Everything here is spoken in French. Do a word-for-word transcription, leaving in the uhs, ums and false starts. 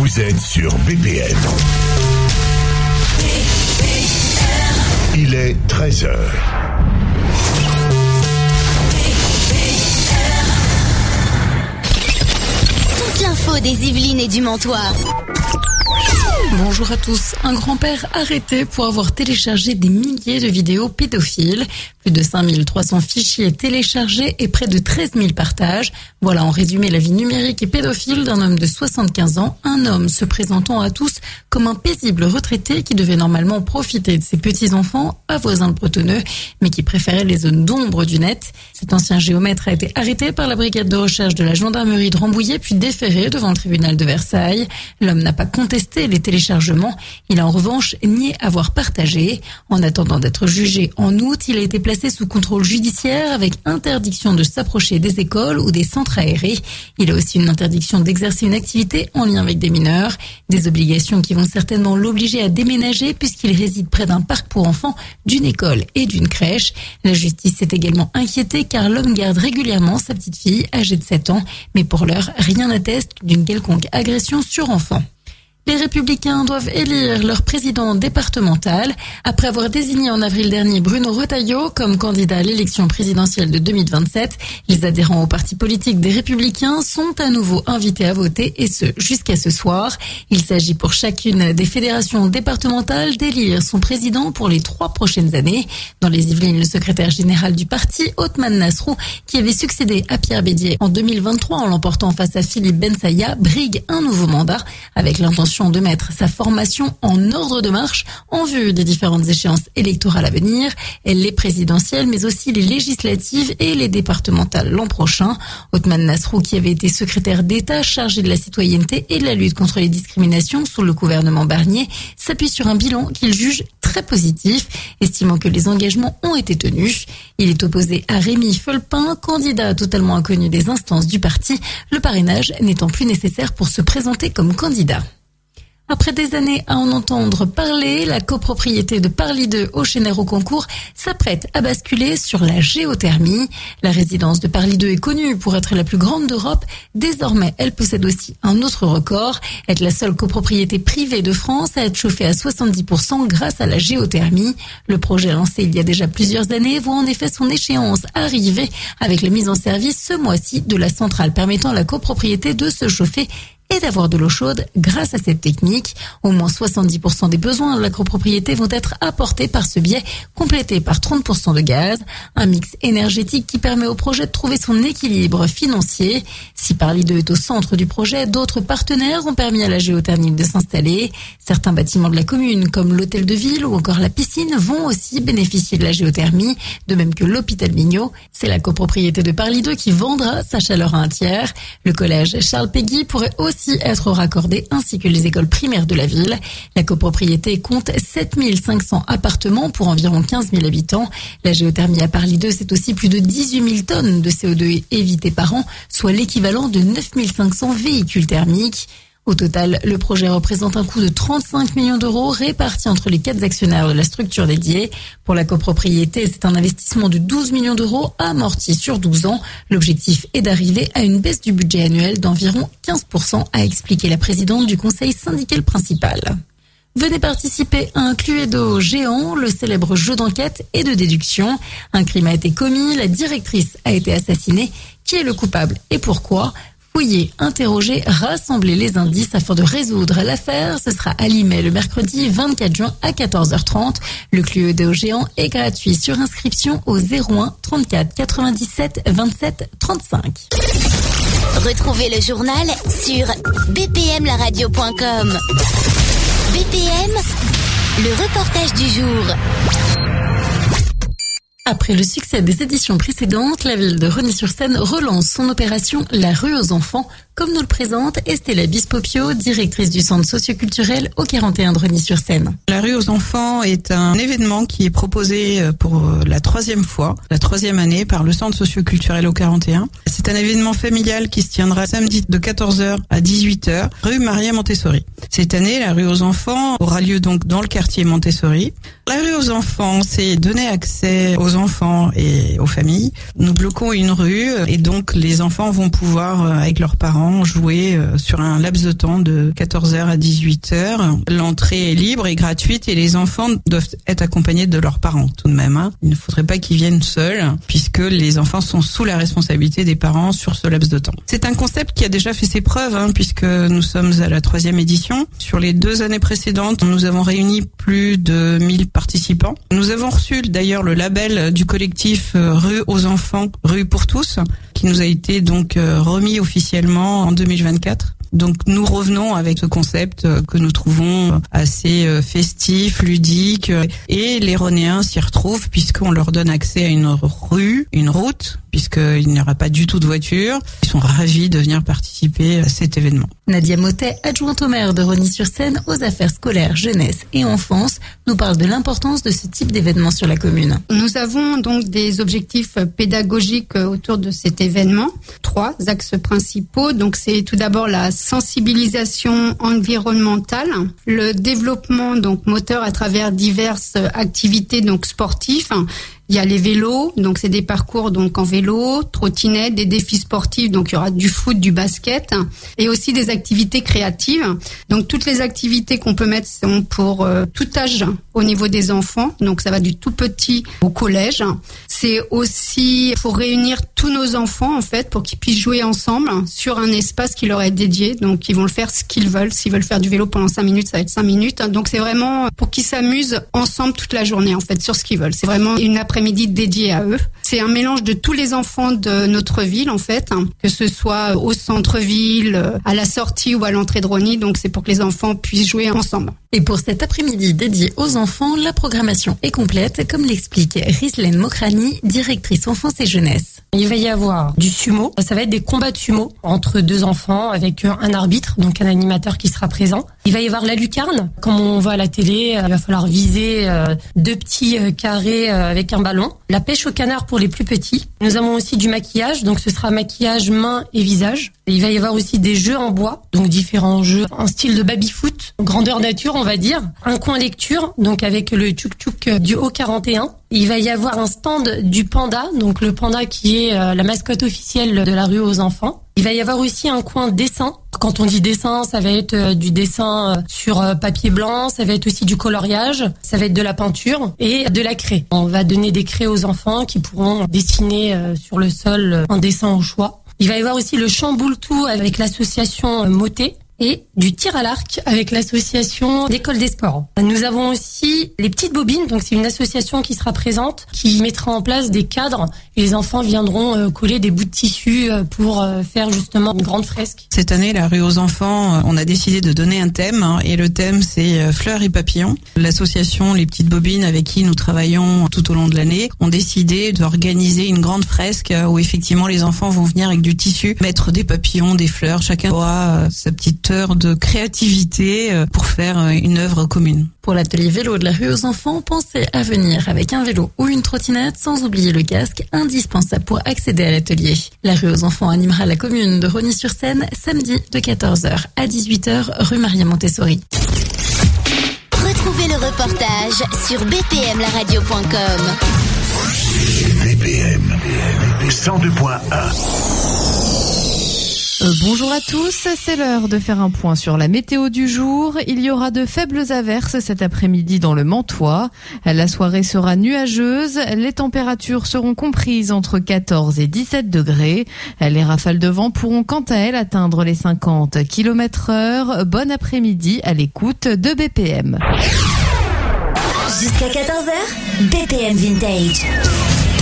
Vous êtes sur B P M. Il est treize heures. Toute l'info des Yvelines et du Mantois. Bonjour à tous. Un grand-père arrêté pour avoir téléchargé des milliers de vidéos pédophiles. Plus de cinq mille trois cents fichiers téléchargés et près de treize mille partages. Voilà en résumé la vie numérique et pédophile d'un homme de soixante-quinze ans. Un homme se présentant à tous comme un paisible retraité qui devait normalement profiter de ses petits-enfants à Voisins-le-Bretonneux, mais qui préférait les zones d'ombre du net. Cet ancien géomètre a été arrêté par la brigade de recherche de la gendarmerie de Rambouillet puis déféré devant le tribunal de Versailles. L'homme n'a pas contesté les téléchargements. Il a en revanche nié avoir partagé. En attendant d'être jugé en août, il a été placé sous contrôle judiciaire avec interdiction de s'approcher des écoles ou des centres aérés. Il a aussi une interdiction d'exercer une activité en lien avec des mineurs. Des obligations qui vont certainement l'obliger à déménager puisqu'il réside près d'un parc pour enfants, d'une école et d'une crèche. La justice s'est également inquiétée car l'homme garde régulièrement sa petite fille âgée de sept ans. Mais pour l'heure, rien n'atteste d'une quelconque agression sur enfant. Les Républicains doivent élire leur président départemental. Après avoir désigné en avril dernier Bruno Retailleau comme candidat à l'élection présidentielle de deux mille vingt-sept, les adhérents au parti politique des Républicains sont à nouveau invités à voter et ce, jusqu'à ce soir. Il s'agit pour chacune des fédérations départementales d'élire son président pour les trois prochaines années. Dans les Yvelines, le secrétaire général du parti, Othman Nasrou, qui avait succédé à Pierre Bédier en deux mille vingt-trois en l'emportant face à Philippe Bensaïa, brigue un nouveau mandat avec l'intention de mettre sa formation en ordre de marche en vue des différentes échéances électorales à venir, les présidentielles mais aussi les législatives et les départementales l'an prochain. Othman Nasrou, qui avait été secrétaire d'État chargé de la citoyenneté et de la lutte contre les discriminations sous le gouvernement Barnier, s'appuie sur un bilan qu'il juge très positif, estimant que les engagements ont été tenus. Il est opposé à Rémi Fulpin, candidat totalement inconnu des instances du parti, le parrainage n'étant plus nécessaire pour se présenter comme candidat. Après des années à en entendre parler, la copropriété de Parly deux au Chénet-Rocancourt s'apprête à basculer sur la géothermie. La résidence de Parly deux est connue pour être la plus grande d'Europe. Désormais, elle possède aussi un autre record, être la seule copropriété privée de France à être chauffée à soixante-dix pour cent grâce à la géothermie. Le projet lancé il y a déjà plusieurs années voit en effet son échéance arriver avec la mise en service ce mois-ci de la centrale permettant à la copropriété de se chauffer et d'avoir de l'eau chaude grâce à cette technique. Au moins soixante-dix pour cent des besoins de la copropriété vont être apportés par ce biais, complété par trente pour cent de gaz. Un mix énergétique qui permet au projet de trouver son équilibre financier. Si Parly deux est au centre du projet, d'autres partenaires ont permis à la géothermie de s'installer. Certains bâtiments de la commune, comme l'hôtel de ville ou encore la piscine, vont aussi bénéficier de la géothermie, de même que l'hôpital Mignot. C'est la copropriété de Parly deux qui vendra sa chaleur à un tiers. Le collège Charles Péguy pourrait aussi être raccordé ainsi que les écoles primaires de la ville. La copropriété compte sept mille cinq cents appartements pour environ quinze mille habitants. La géothermie à Parly deux, c'est aussi plus de dix-huit mille tonnes de C O deux évitées par an, soit l'équivalent de neuf mille cinq cents véhicules thermiques. Au total, le projet représente un coût de trente-cinq millions d'euros répartis entre les quatre actionnaires de la structure dédiée. Pour la copropriété, c'est un investissement de douze millions d'euros amorti sur douze ans. L'objectif est d'arriver à une baisse du budget annuel d'environ quinze pour cent, a expliqué la présidente du conseil syndical principal. Venez participer à un Cluedo géant, le célèbre jeu d'enquête et de déduction. Un crime a été commis, la directrice a été assassinée. Qui est le coupable et pourquoi ? Fouiller, interroger, rassembler les indices afin de résoudre l'affaire. Ce sera à Limay le mercredi vingt-quatre juin à quatorze heures trente. Le Cluedo géant est gratuit sur inscription au zéro un trente-quatre quatre-vingt-dix-sept vingt-sept trente-cinq. Retrouvez le journal sur b p m la radio point com. B P M, le reportage du jour. Après le succès des éditions précédentes, la ville de Rosny-sur-Seine relance son opération La rue aux enfants, comme nous le présente Estella Bispopio, directrice du centre socioculturel au quarante et un de Rosny-sur-Seine. La rue aux enfants est un événement qui est proposé pour la troisième fois, la troisième année, par le centre socioculturel au quarante et un. C'est un événement familial qui se tiendra samedi de quatorze heures à dix-huit heures, rue Maria Montessori. Cette année, la rue aux enfants aura lieu donc dans le quartier Montessori. La rue aux enfants, c'est donner accès aux enfants et aux familles. Nous bloquons une rue et donc les enfants vont pouvoir, avec leurs parents, jouer sur un laps de temps de quatorze heures à dix-huit heures. L'entrée est libre et gratuite et les enfants doivent être accompagnés de leurs parents tout de même. Hein. Il ne faudrait pas qu'ils viennent seuls puisque les enfants sont sous la responsabilité des parents sur ce laps de temps. C'est un concept qui a déjà fait ses preuves hein, puisque nous sommes à la troisième édition. Sur les deux années précédentes, nous avons réuni plus de mille participants. Nous avons reçu d'ailleurs le label du collectif Rue aux enfants, Rue pour tous, qui nous a été donc remis officiellement en deux mille vingt-quatre. Donc nous revenons avec ce concept que nous trouvons assez festif, ludique, et les Ronéens s'y retrouvent puisqu'on leur donne accès à une rue, une route, puisqu'il n'y aura pas du tout de voiture. Ils sont ravis de venir participer à cet événement. Nadia Motet, adjointe au maire de Rosny-sur-Seine aux affaires scolaires, jeunesse et enfance, nous parle de l'importance de ce type d'événement sur la commune. Nous avons donc des objectifs pédagogiques autour de cet événement. Trois axes principaux. Donc c'est tout d'abord la sensibilisation environnementale, le développement donc moteur à travers diverses activités donc sportives. Il y a les vélos, donc c'est des parcours donc en vélo, trottinette, des défis sportifs, donc il y aura du foot, du basket, et aussi des activités créatives. Donc toutes les activités qu'on peut mettre sont pour euh, tout âge au niveau des enfants, donc ça va du tout petit au collège. C'est aussi pour réunir tous nos enfants en fait, pour qu'ils puissent jouer ensemble sur un espace qui leur est dédié. Donc ils vont le faire ce qu'ils veulent. S'ils veulent faire du vélo pendant cinq minutes, ça va être cinq minutes. Donc c'est vraiment pour qu'ils s'amusent ensemble toute la journée en fait sur ce qu'ils veulent. C'est vraiment une après midi dédié à eux. C'est un mélange de tous les enfants de notre ville en fait, hein, que ce soit au centre-ville, à la sortie ou à l'entrée de Rosny. Donc c'est pour que les enfants puissent jouer ensemble. Et pour cet après-midi dédié aux enfants, la programmation est complète, comme l'explique Rislaine Mokrani, directrice enfance et jeunesse. Il va y avoir du sumo, ça va être des combats de sumo entre deux enfants avec un arbitre, donc un animateur qui sera présent. Il va y avoir la lucarne, comme on voit à la télé, il va falloir viser deux petits carrés avec un ballon. La pêche au canard pour les plus petits. Nous avons aussi du maquillage, donc ce sera maquillage main et visage. Et il va y avoir aussi des jeux en bois, donc différents jeux en style de baby-foot, grandeur nature on va dire. Un coin lecture, donc avec le tchouk-tchouk du haut quarante et un. Il va y avoir un stand du panda, donc le panda qui est la mascotte officielle de la rue aux enfants. Il va y avoir aussi un coin dessin. Quand on dit dessin, ça va être du dessin sur papier blanc, ça va être aussi du coloriage, ça va être de la peinture et de la craie. On va donner des craies aux enfants qui pourront dessiner sur le sol un dessin au choix. Il va y avoir aussi le chamboule-tout avec l'association Motet et du tir à l'arc avec l'association d'école des sports. Nous avons aussi les petites bobines, donc c'est une association qui sera présente, qui mettra en place des cadres et les enfants viendront coller des bouts de tissu pour faire justement une grande fresque. Cette année, la rue aux enfants, on a décidé de donner un thème et le thème c'est fleurs et papillons. L'association Les Petites Bobines avec qui nous travaillons tout au long de l'année ont décidé d'organiser une grande fresque où effectivement les enfants vont venir avec du tissu, mettre des papillons, des fleurs, chacun aura sa petite heure de créativité pour faire une œuvre commune. Pour l'atelier vélo de la rue aux enfants, pensez à venir avec un vélo ou une trottinette sans oublier le casque indispensable pour accéder à l'atelier. La rue aux enfants animera la commune de Rosny-sur-Seine samedi de quatorze heures à dix-huit heures rue Maria Montessori. Retrouvez le reportage sur b p m la radio point com. B P M cent deux point un. Euh, bonjour à tous, c'est l'heure de faire un point sur la météo du jour. Il y aura de faibles averses cet après-midi dans le Mantois. La soirée sera nuageuse, les températures seront comprises entre quatorze et dix-sept degrés. Les rafales de vent pourront quant à elles atteindre les cinquante kilomètres heure. Bon après-midi à l'écoute de B P M. Jusqu'à quatorze heures, B P M Vintage.